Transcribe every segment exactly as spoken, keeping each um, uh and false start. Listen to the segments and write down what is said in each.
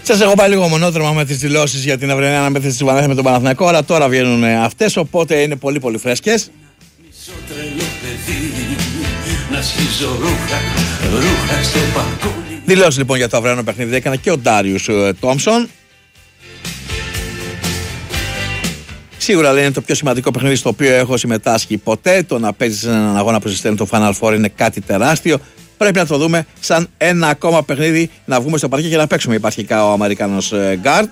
Σας έχω πάει λίγο μονόδρομα με τις δηλώσεις για την αυριανή αναμέτρηση της Βανέθα με τον Παναθηναϊκό, αλλά τώρα βγαίνουν αυτές, οπότε είναι πολύ πολύ φρέσκες. Δηλώσεις λοιπόν για το αυριανό παιχνίδι έκανε και ο Ντάριους Τόμσον. Σίγουρα λέει είναι το πιο σημαντικό παιχνίδι στο οποίο έχω συμμετάσχει ποτέ. Το να παίζει σε έναν αγώνα που συστήνει το Final Four είναι κάτι τεράστιο. Πρέπει να το δούμε σαν ένα ακόμα παιχνίδι, να βγούμε στο παρκέ και να παίξουμε υπαρχικά ο Αμερικάνος γκάρντ.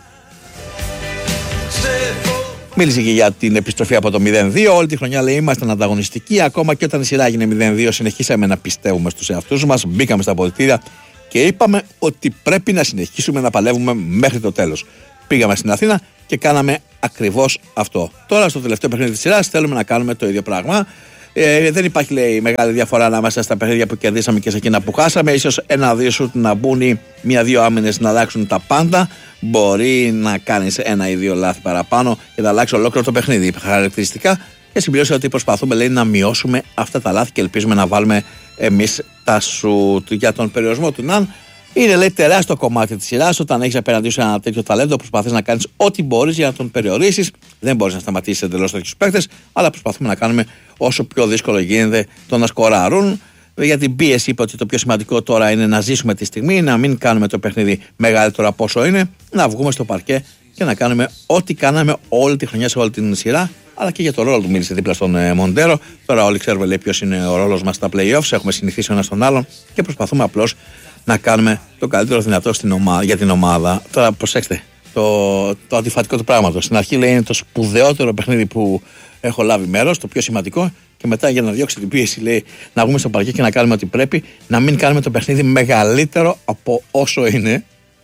Μίλησε και για την επιστροφή από το μηδέν δύο. Όλη τη χρονιά λέει ήμασταν ανταγωνιστικοί. Ακόμα και όταν η σειρά έγινε μηδέν δύο, συνεχίσαμε να πιστεύουμε στους εαυτούς μας. Μπήκαμε στα αποδυτήρια και είπαμε ότι πρέπει να συνεχίσουμε να παλεύουμε μέχρι το τέλος. Πήγαμε στην Αθήνα και κάναμε ακριβώς αυτό. Τώρα στο τελευταίο παιχνίδι της σειράς θέλουμε να κάνουμε το ίδιο πράγμα. Ε, δεν υπάρχει, λέει, μεγάλη διαφορά ανάμεσα στα παιχνίδια που κερδίσαμε και σε εκείνα που χάσαμε. Ίσως ένα-δύο σουτ να μπουν ή μία-δύο άμυνες να αλλάξουν τα πάντα. Μπορεί να κάνεις ένα ή δύο λάθη παραπάνω και να αλλάξει ολόκληρο το παιχνίδι. Χαρακτηριστικά και συμπληρώσει ότι προσπαθούμε, λέει, να μειώσουμε αυτά τα λάθη και ελπίζουμε να βάλουμε εμείς τα σουτ. Για τον περιορισμό του Ναν, είναι, λέει, τεράστιο κομμάτι της σειράς. Όταν έχεις απέναντί σου ένα τέτοιο ταλέντο, προσπαθείς να κάνεις ό,τι μπορείς για να τον περιορίσεις. Δεν μπορείς να σταματήσεις εντελώς τέτοιους παίκτες, αλλά προσπαθούμε να κάνουμε όσο πιο δύσκολο γίνεται το να σκοράρουν. Για την πίεση είπε ότι το πιο σημαντικό τώρα είναι να ζήσουμε τη στιγμή, να μην κάνουμε το παιχνίδι μεγαλύτερο από όσο είναι, να βγούμε στο παρκέ και να κάνουμε ό,τι κάναμε όλη τη χρονιά σε όλη την σειρά. Αλλά και για το ρόλο του μίλησε δίπλα στον ε, Μοντέρο. Τώρα όλοι ξέρουμε, λέει, ποιος είναι ο ρόλος μας στα playoffs. Έχουμε συνηθίσει ο ένας τον άλλον και προσπαθούμε απλώς να κάνουμε το καλύτερο δυνατό στην ομάδα, για την ομάδα. Τώρα προσέξτε το, το αντιφατικό του πράγματος. Στην αρχή, λέει, είναι το σπουδαιότερο παιχνίδι που έχω λάβει μέρος, το πιο σημαντικό, και μετά για να διώξει την πίεση, λέει, να βγούμε στο παρκέ και να κάνουμε ό,τι πρέπει, να μην κάνουμε το παιχνίδι μεγαλύτερο από όσο είναι.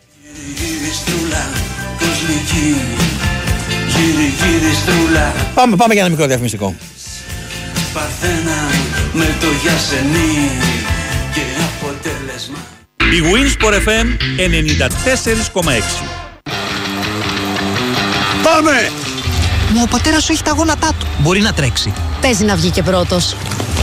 Πάμε, πάμε για ένα μικρό διαφημιστικό. Παρθένα με το γιασενί και αποτέλεσμα. Η Winsport εφ εμ ενενήντα τέσσερα κόμμα έξι. Πάμε! Μα ο πατέρας σου έχει τα γόνατά του. Μπορεί να τρέξει. Παίζει να βγει και πρώτος.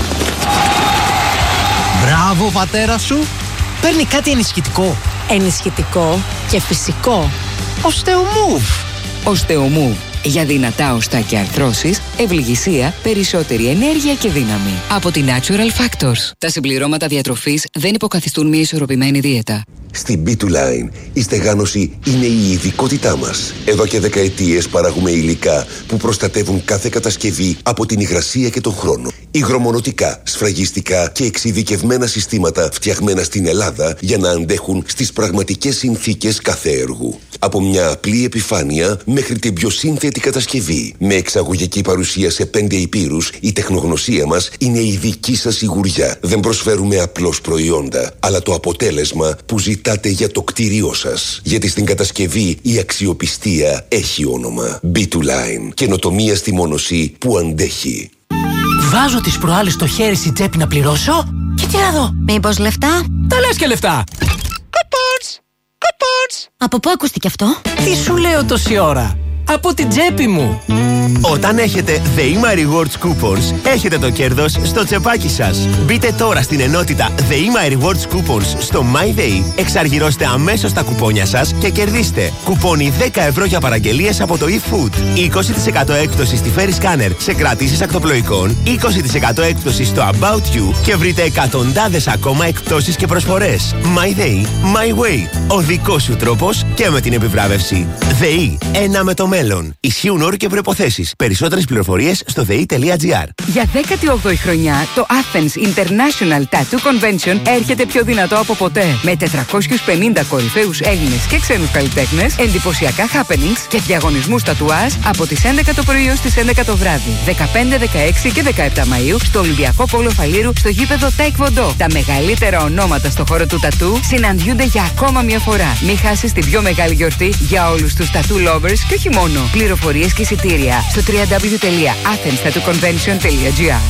Μπράβο, πατέρα σου. Παίρνει κάτι ενισχυτικό. Ενισχυτικό και φυσικό. Οστεομούβ. Οστεομούβ. Για δυνατά οστά και αρθρώσεις, ευληγησία, περισσότερη ενέργεια και δύναμη. Από τη Natural Factors. Τα συμπληρώματα διατροφής δεν υποκαθιστούν μια ισορροπημένη δίαιτα. Στην μπι του Line η στεγάνωση είναι η ειδικότητά μας. Εδώ και δεκαετίες παράγουμε υλικά που προστατεύουν κάθε κατασκευή από την υγρασία και τον χρόνο. Υγρομονωτικά, σφραγιστικά και εξειδικευμένα συστήματα φτιαγμένα στην Ελλάδα για να αντέχουν στις πραγματικές συνθήκες κάθε έργου. Από μια απλή επιφάνεια μέχρι την πιο σύνθετη κατασκευή. Με εξαγωγική παρουσία σε πέντε υπήρους, η τεχνογνωσία μας είναι η δική σας σιγουριά. Δεν προσφέρουμε απλώς προϊόντα, αλλά το αποτέλεσμα που ζητάτε για το κτίριό σας. Γιατί στην κατασκευή η αξιοπιστία έχει όνομα. μπι του Line. Καινοτομία στη μόνωση που αντέχει. Βάζω τις προάλλες το χέρι στη τσέπη να πληρώσω και τι να δω. Μήπως λεφτά? Τα λες και λεφτά. Κουπόνς! Κουπόνς! Από πού ακούστηκε αυτό? Τι σου λέω τόση ώρα? Από την τσέπη μου. Όταν έχετε The Ima Rewards Coupons, έχετε το κέρδος στο τσεπάκι σας. Μπείτε τώρα στην ενότητα The Ima Rewards Coupons στο MyDay, εξαργυρώστε αμέσως τα κουπόνια σας και κερδίστε κουπόνι δέκα ευρώ για παραγγελίες από το eFood, είκοσι τοις εκατό έκπτωση στη Ferry Scanner σε κρατήσεις ακτοπλοϊκών, είκοσι τοις εκατό έκπτωση στο About You και βρείτε εκατοντάδες ακόμα εκπτώσεις και προσφορές. MyDay, My Way. Ο δικός σου τρόπος και με την επιβράβευση. ΔΕΗ, ένα με το μέλλον. Ισχύουν όροι και προϋποθέσεις. Περισσότερες πληροφορίες στο δε ι τελεία τζι άρ. Για δέκατη όγδοη χρονιά, το Athens International Tattoo Convention έρχεται πιο δυνατό από ποτέ. Με τετρακόσιους πενήντα κορυφαίους Έλληνες και ξένους καλλιτέχνες, εντυπωσιακά happenings και διαγωνισμούς τατουάζ από τις έντεκα το πρωί ως τις έντεκα το βράδυ. δεκαπέντε, δεκαέξι και δεκαεπτά Μαΐου στο Ολυμπιακό Πόλο Φαλήρου στο γήπεδο Taekwondo. Τα μεγαλύτερα ονόματα στο χώρο του τατού συναντιούνται για ακόμα μια φορά. Μην χάσεις την πιο μεγάλη γιορτή για όλους τους tattoo lovers και όχι μόνο. Πληροφορίες και εισιτήρια στο double-u double-u double-u τελεία athens tattoo convention τελεία τζι άρ.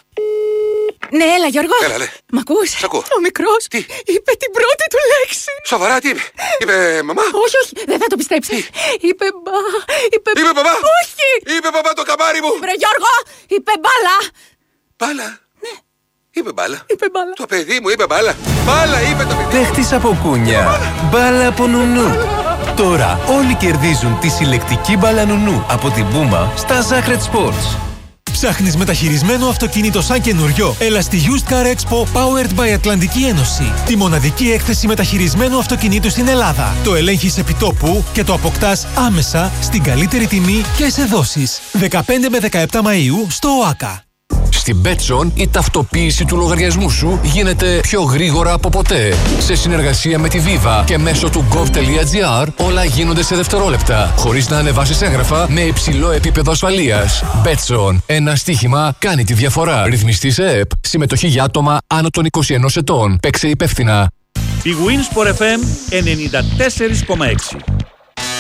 Ναι, έλα Γιώργο. Έλα, λέ. Μ' ακούς? Σ' ακούω. Ο μικρός Τι? είπε την πρώτη του λέξη. Σοβαρά, τι είπε? Είπε μαμά? Όχι, όχι, δεν θα το πιστέψεις. Είπε μπα... Είπε, Είπε μπαμπά? Όχι. Είπε μπαμπά το καμάρι μου. Βρε Γιώργο, είπε μπάλα. Μπάλα? Ναι. Είπε μπάλα. Είπε μπάλα. Το παιδί μου είπε μπάλα. Μπάλα είπε το παιδί. Παίχτης από κούνια, μπάλα από νουνού. Τώρα όλοι κερδίζουν τη συλλεκτική μπάλα νουνού από την Puma στα Zacred Sports. Ψάχνεις μεταχειρισμένο αυτοκίνητο σαν καινούριο? Έλα στη Used Car Expo Powered by Ατλαντική Ένωση. Τη μοναδική έκθεση μεταχειρισμένου αυτοκινήτου στην Ελλάδα. Το ελέγχεις επί τόπου και το αποκτάς άμεσα στην καλύτερη τιμή και σε δόσεις. δεκαπέντε με δεκαεπτά Μαΐου στο ΟΑΚΑ. Στην Betson η ταυτοποίηση του λογαριασμού σου γίνεται πιο γρήγορα από ποτέ. Σε συνεργασία με τη Viva και μέσω του gov.gr όλα γίνονται σε δευτερόλεπτα, χωρίς να ανεβάσεις έγγραφα με υψηλό επίπεδο ασφαλείας. Betson. Ένα στοίχημα κάνει τη διαφορά. Ρυθμιστή σε ΕΠ. Συμμετοχή για άτομα άνω των είκοσι ενός ετών. Παίξε υπεύθυνα. Η Winsport εφ εμ ενενήντα τέσσερα κόμμα έξι.